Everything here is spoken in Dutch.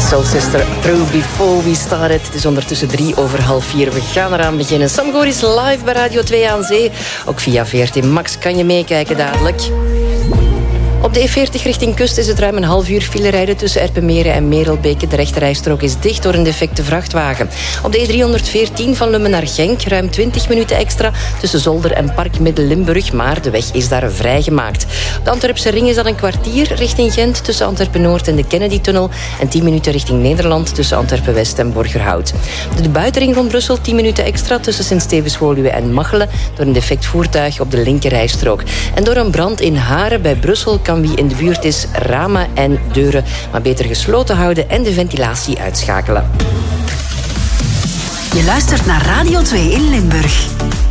Soul Sister, Through Before We Started. Het is ondertussen 3:03. We gaan eraan beginnen. Sam Goor is live bij Radio 2 aan Zee. Ook via VRT Max kan je meekijken dadelijk. Op de E40 richting kust is het ruim een half uur file rijden tussen Erpenmeren en Merelbeke. De rechterrijstrook is dicht door een defecte vrachtwagen. Op de E314 van Lummen naar Genk ruim 20 minuten extra tussen Zolder en Park Midden-Limburg, maar de weg is daar vrijgemaakt. Op de Antwerpse ring is dat een kwartier richting Gent tussen Antwerpen-Noord en de Kennedy-tunnel en 10 minuten richting Nederland tussen Antwerpen-West en Borgerhout. De buitenring rond Brussel 10 minuten extra tussen Sint-Stevens-Woluwe en Machelen door een defect voertuig op de linkerrijstrook. En door een brand in Haren bij Brussel kan wie in de buurt is ramen en deuren maar beter gesloten houden en de ventilatie uitschakelen. Je luistert naar Radio 2 in Limburg.